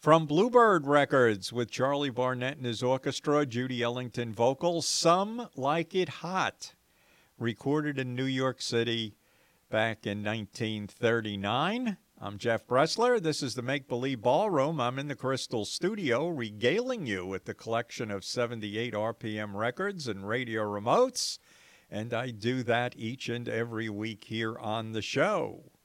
From Bluebird Records with Charlie Barnett and his orchestra, Judy Ellington vocals, Some Like It Hot, recorded in New York City back in 1939. I'm Jeff Bressler. This is the Make Believe Ballroom. I'm in the Crystal Studio regaling you with the collection of 78 RPM records and radio remotes, and I do that each and every week here on the show.